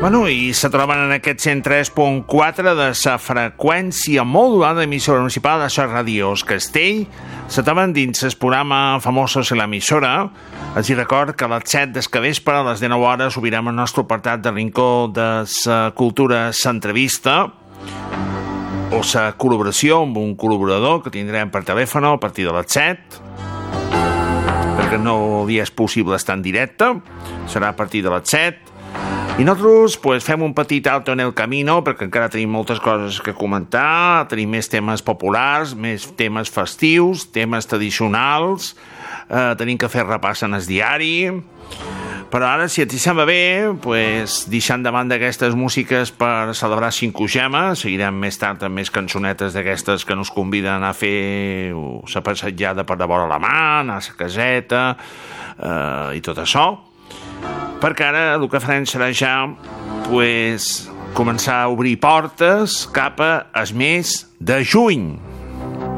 Bueno, i se troben en aquest 103.4 de sa freqüència modulada d'emissora municipal de sa Ràdios Castell. Se troben dins el programa Famosos en l'emissora. Els hi record que a les 7 del vespre, a les 19 hores, obrirem el nostre apartat de Rincó de sa Cultura s'entrevista o sa col·laboració amb un col·laborador que tindrem per telèfon a partir de les 7, perquè no li és possible estar en directe. Serà a partir de les 7. I nosaltres fem un petit alto en el camino perquè encara tenim moltes coses que comentar, tenim més temes populars, més temes festius, temes tradicionals, tenim que fer repàs en el diari. Però ara, si et sembla bé, deixant de banda aquestes músiques per celebrar Cinco Gemma, seguirem més tard amb més cançonetes d'aquestes que nos conviden a fer la passejada per davora la mà, anar a la caseta i tot això. Perquè ara el que farem serà ja començar a obrir portes cap al mes de juny.